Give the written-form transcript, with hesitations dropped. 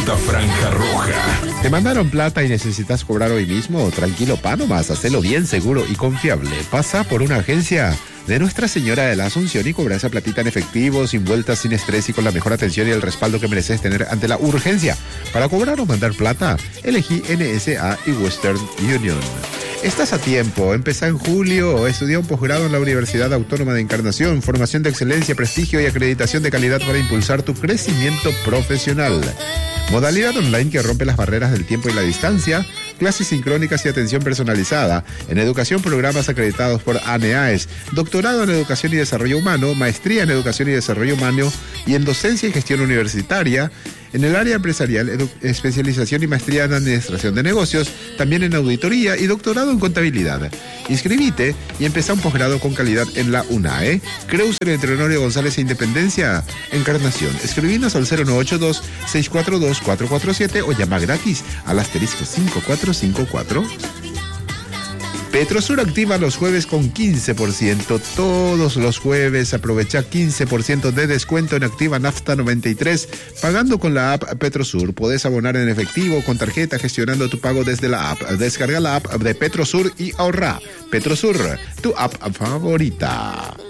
esta franja roja. ¿Te mandaron plata y necesitas cobrar hoy mismo? Tranquilo, pa, nomás, hacelo bien, seguro y confiable. Pasa por una agencia de Nuestra Señora de la Asunción y cobra esa platita en efectivo, sin vueltas, sin estrés y con la mejor atención y el respaldo que mereces tener ante la urgencia. Para cobrar o mandar plata, elegí NSA y Western Union. Estás a tiempo, empezá en julio, estudia un posgrado en la Universidad Autónoma de Encarnación, formación de excelencia, prestigio y acreditación de calidad para impulsar tu crecimiento profesional. Modalidad online que rompe las barreras del tiempo y la distancia, clases sincrónicas y atención personalizada. En educación, programas acreditados por ANEAES, doctorado en educación y desarrollo humano, maestría en educación y desarrollo humano y en docencia y gestión universitaria. En el área empresarial, especialización y maestría en administración de negocios, también en auditoría y doctorado en contabilidad. Inscribite y empezá un posgrado con calidad en la UNAE, Creuser entre Honorio González e Independencia, Encarnación. Escribinos al 0982-642-447 o llama gratis al asterisco 5454. Petrosur activa los jueves con 15%. Todos los jueves aprovecha 15% de descuento en Activa Nafta 93. Pagando con la app Petrosur. Podés abonar en efectivo o con tarjeta gestionando tu pago desde la app. Descarga la app de Petrosur y ahorra. Petrosur, tu app favorita.